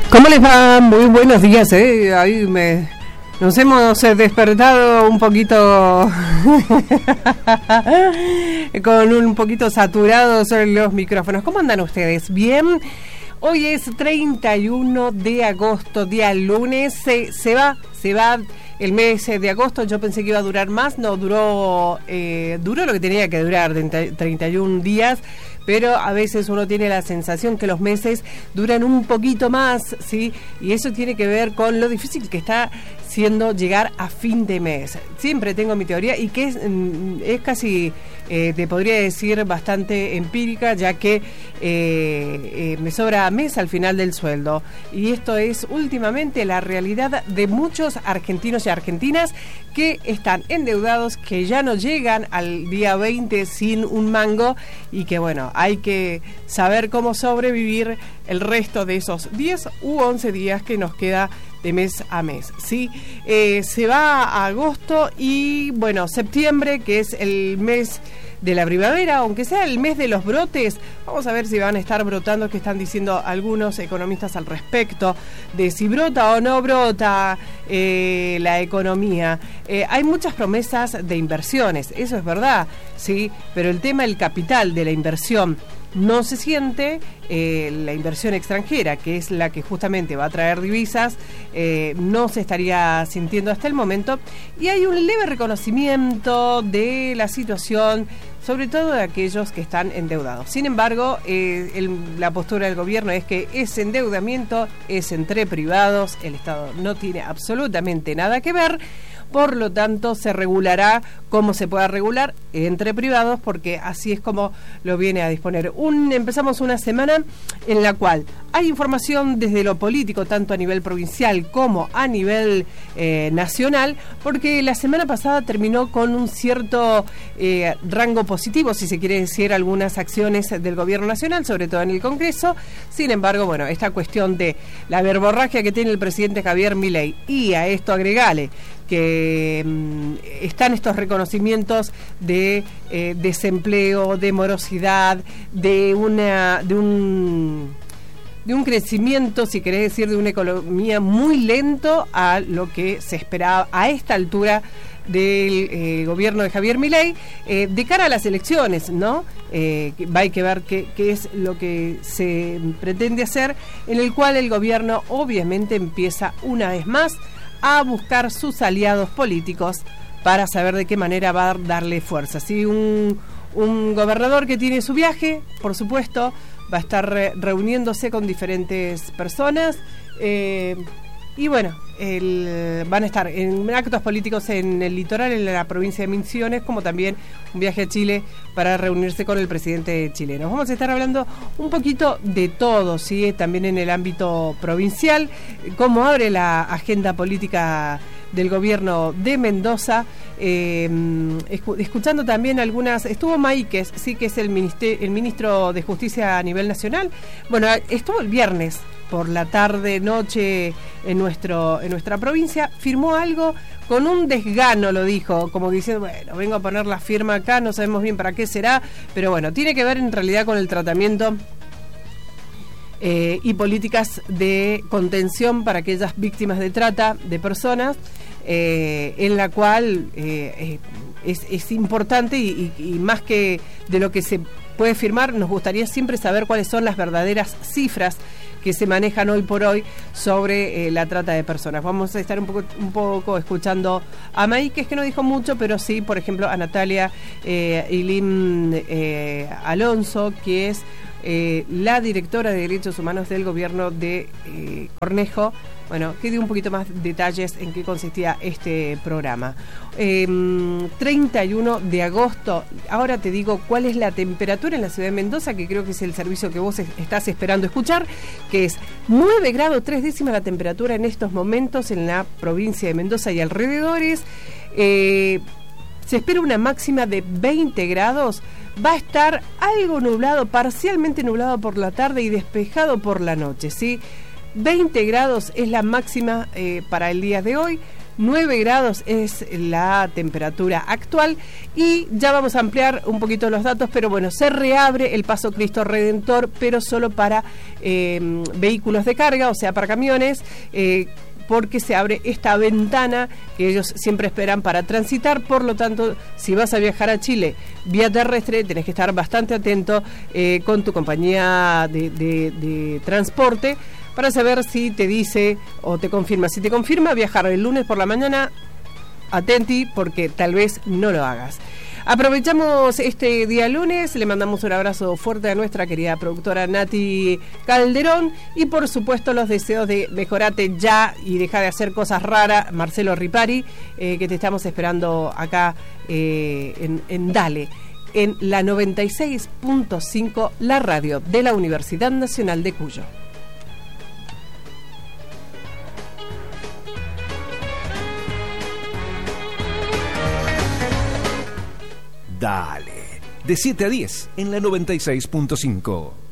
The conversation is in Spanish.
¿Cómo les va? Muy buenos días, Ahí nos hemos despertado un poquito con un poquito saturados los micrófonos. ¿Cómo andan ustedes? ¿Bien? Hoy es 31 de agosto, día lunes. Se va el mes de agosto. Yo pensé que iba a durar más. No, duró lo que tenía que durar, 31 días. Pero a veces uno tiene la sensación que los meses duran un poquito más, ¿sí? Y eso tiene que ver con lo difícil que está siendo llegar a fin de mes. Siempre tengo mi teoría y que es casi, te podría decir, bastante empírica, ya que me sobra mes al final del sueldo. Y esto es últimamente la realidad de muchos argentinos y argentinas que están endeudados, que ya no llegan al día 20 sin un mango y que, bueno, hay que saber cómo sobrevivir el resto de esos 10 u 11 días que nos queda de mes a mes, ¿sí? Se va a agosto y, bueno, septiembre, que es el mes de la primavera, aunque sea el mes de los brotes. Vamos a ver si van a estar brotando, que están diciendo algunos economistas al respecto, de si brota o no brota la economía. Hay muchas promesas de inversiones, eso es verdad, ¿sí? Pero el tema del capital, de la inversión, no se siente. La inversión extranjera, que es la que justamente va a traer divisas, no se estaría sintiendo hasta el momento, y hay un leve reconocimiento de la situación, sobre todo de aquellos que están endeudados. Sin embargo, la postura del gobierno es que ese endeudamiento es entre privados, el Estado no tiene absolutamente nada que ver. Por lo tanto, se regulará como se pueda regular entre privados, porque así es como lo viene a disponer. Empezamos una semana en la cual hay información desde lo político, tanto a nivel provincial como a nivel nacional, porque la semana pasada terminó con un cierto rango positivo, si se quiere decir, algunas acciones del gobierno nacional, sobre todo en el Congreso. Sin embargo, bueno, esta cuestión de la verborragia que tiene el presidente Javier Milei, y a esto agregale que están estos reconocimientos de desempleo, de morosidad, de un crecimiento, si querés decir, de una economía muy lento a lo que se esperaba a esta altura del gobierno de Javier Milei, de cara a las elecciones, ¿no? Hay que ver qué es lo que se pretende hacer, en el cual el gobierno obviamente empieza una vez más a buscar sus aliados políticos para saber de qué manera va a darle fuerza. ¿Sí? Un gobernador que tiene su viaje, por supuesto, va a estar reuniéndose con diferentes personas, y bueno, van a estar en actos políticos en el litoral, en la provincia de Misiones, como también un viaje a Chile para reunirse con el presidente chileno. Vamos a estar hablando un poquito de todo, ¿sí? También en el ámbito provincial, cómo abre la agenda política del gobierno de Mendoza, escuchando también algunas. Estuvo Maíquez, sí, que es el ministro de Justicia a nivel nacional. Bueno, estuvo el viernes por la tarde, noche en nuestra provincia, firmó algo con un desgano, lo dijo, como diciendo, bueno, vengo a poner la firma acá, no sabemos bien para qué será, pero bueno, tiene que ver en realidad con el tratamiento y políticas de contención para aquellas víctimas de trata de personas, en la cual es importante y más que de lo que se puede firmar, nos gustaría siempre saber cuáles son las verdaderas cifras que se manejan hoy por hoy sobre la trata de personas. Vamos a estar un poco escuchando a Maíquez, que no dijo mucho, pero sí, por ejemplo, a Natalia Ilim Alonso, que es la directora de Derechos Humanos del gobierno de Cornejo, bueno, que dio un poquito más detalles en qué consistía este programa. 31 de agosto, ahora te digo cuál es la temperatura en la ciudad de Mendoza, que creo que es el servicio que vos estás esperando escuchar, que es 9 grados 3 décimas la temperatura en estos momentos en la provincia de Mendoza y alrededores. Se espera una máxima de 20 grados. Va a estar algo nublado, parcialmente nublado por la tarde y despejado por la noche, ¿sí? 20 grados es la máxima para el día de hoy. 9 grados es la temperatura actual y ya vamos a ampliar un poquito los datos, pero bueno, se reabre el Paso Cristo Redentor, pero solo para vehículos de carga, o sea, para camiones, porque se abre esta ventana que ellos siempre esperan para transitar. Por lo tanto, si vas a viajar a Chile vía terrestre, tenés que estar bastante atento con tu compañía de transporte para saber si te dice o te confirma. Si te confirma viajar el lunes por la mañana, atenti, porque tal vez no lo hagas. Aprovechamos este día lunes, le mandamos un abrazo fuerte a nuestra querida productora Nati Calderón y por supuesto los deseos de mejorate ya y deja de hacer cosas raras, Marcelo Ripari, que te estamos esperando acá en Dale, en la 96.5, la radio de la Universidad Nacional de Cuyo. Dale, de 7 a 10 en la 96.5.